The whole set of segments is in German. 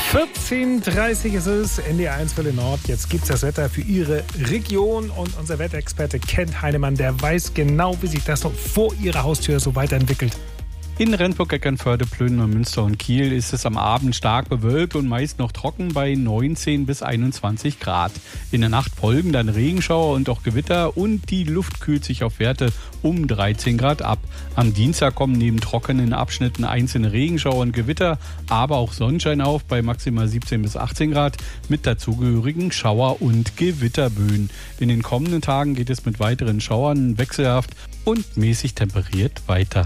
14:30 ist es, NDR1 Welle Nord. Jetzt gibt's das Wetter für Ihre Region und unser Wetterexperte Kent Heinemann, der weiß genau, wie sich das noch vor Ihrer Haustür so weiterentwickelt. In Rendsburg, Eckernförde, Plön, Münster und Kiel ist es am Abend stark bewölkt und meist noch trocken bei 19 bis 21 Grad. In der Nacht folgen dann Regenschauer und auch Gewitter und die Luft kühlt sich auf Werte um 13 Grad ab. Am Dienstag kommen neben trockenen Abschnitten einzelne Regenschauer und Gewitter, aber auch Sonnenschein auf bei maximal 17 bis 18 Grad mit dazugehörigen Schauer- und Gewitterböen. In den kommenden Tagen geht es mit weiteren Schauern wechselhaft und mäßig temperiert weiter.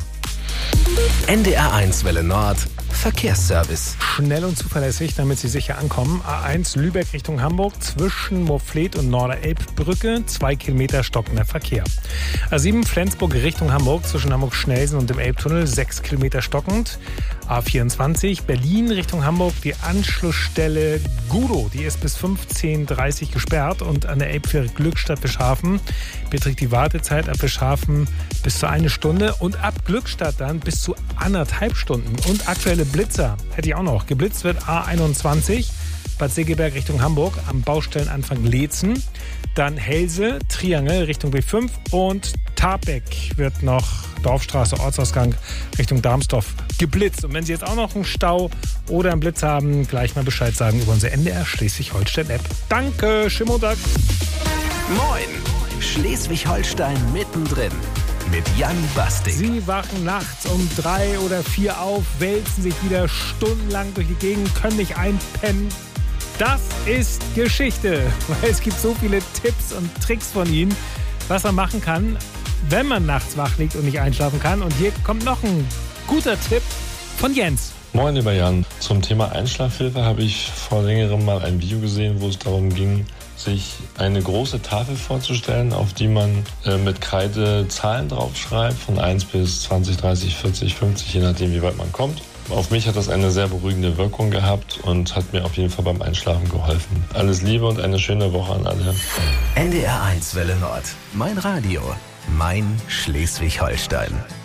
NDR1 Welle Nord Verkehrsservice. Schnell und zuverlässig, damit Sie sicher ankommen. A1 Lübeck Richtung Hamburg zwischen Moorfleet und Norderelbbrücke 2 Kilometer stockender Verkehr. A7 Flensburg Richtung Hamburg zwischen Hamburg-Schnelsen und dem Elbtunnel 6 Kilometer stockend. A24 Berlin Richtung Hamburg die Anschlussstelle Gudow, die ist bis 15:30 gesperrt und an der Elbfähre Glückstadt Bischhafen beträgt die Wartezeit ab Bischhafen bis zu 1 Stunde und ab Glückstadt dann bis zu 1,5 Stunden. Und aktuelle Blitzer hätte ich auch noch. Geblitzt wird A21 Bad Segeberg Richtung Hamburg am Baustellenanfang Leetzen. Dann Helse, Triangel Richtung B5 und Tarbeck wird noch Dorfstraße, Ortsausgang Richtung Darmsdorf geblitzt. Und wenn Sie jetzt auch noch einen Stau oder einen Blitz haben, gleich mal Bescheid sagen über unsere NDR Schleswig-Holstein-App. Danke, schönen Montag. Moin, Schleswig-Holstein mittendrin mit Jan Bastik. Sie wachen nachts um 3 oder 4 auf, wälzen sich wieder stundenlang durch die Gegend, können nicht einpennen. Das ist Geschichte, weil es gibt so viele Tipps und Tricks von Ihnen, was man machen kann, wenn man nachts wach liegt und nicht einschlafen kann. Und hier kommt noch ein guter Tipp von Jens. Moin, lieber Jan. Zum Thema Einschlafhilfe habe ich vor längerem mal ein Video gesehen, wo es darum ging, sich eine große Tafel vorzustellen, auf die man mit Kreide Zahlen draufschreibt, von 1 bis 20, 30, 40, 50, je nachdem, wie weit man kommt. Auf mich hat das eine sehr beruhigende Wirkung gehabt und hat mir auf jeden Fall beim Einschlafen geholfen. Alles Liebe und eine schöne Woche an alle. NDR1 Welle Nord. Mein Radio. Mein Schleswig-Holstein.